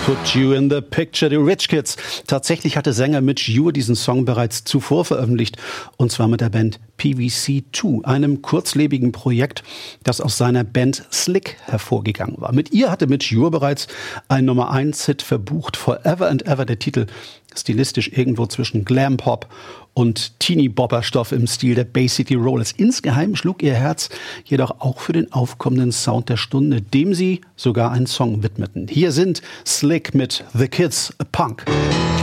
Put You in the Picture, the Rich Kids. Tatsächlich hatte Sänger Midge Ure diesen Song bereits zuvor veröffentlicht, und zwar mit der Band PVC2, einem kurzlebigen Projekt, das aus seiner Band Slick hervorgegangen war. Mit ihr hatte Midge Ure bereits einen Nummer-1-Hit verbucht, Forever and Ever, der Titel stilistisch irgendwo zwischen Glam-Pop und Teenie-Bopper-Stoff im Stil der Bay City Rollers. Insgeheim schlug ihr Herz jedoch auch für den aufkommenden Sound der Stunde, dem sie sogar einen Song widmeten. Hier sind Slick mit The Kids, a Punk.